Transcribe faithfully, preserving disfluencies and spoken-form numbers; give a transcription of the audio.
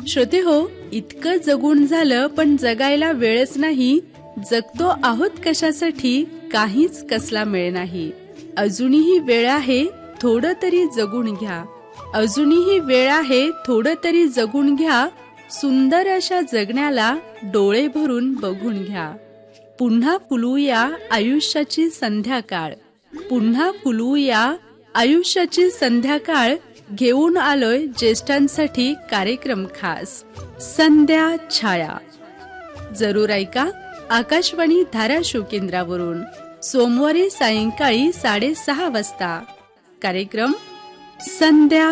श्रोते हो, इतकं जगून झालं पण जगायला वेळच नाही. जगतो आहोत कशासाठी, काहीच कसला मेळ नाही. अजूनही वेळ आहे, थोडं तरी जगून घ्या. अजूनही वेळ आहे, थोडं तरी जगून घ्या. सुंदर अशा जगण्याला डोळे भरून बघून घ्या. पुन्हा फुलूया आयुष्याची संध्याकाळ. पुन्हा फुलूया आयुष्याची संध्याकाळ. घेऊन आलोय ज्येष्ठांसाठी कार्यक्रम खास, संध्या छाया. जरूर ऐका आकाशवाणी धाराशिव केंद्रावरून सोमवारी सायंकाळी साडेसहा वाजता कार्यक्रम संध्या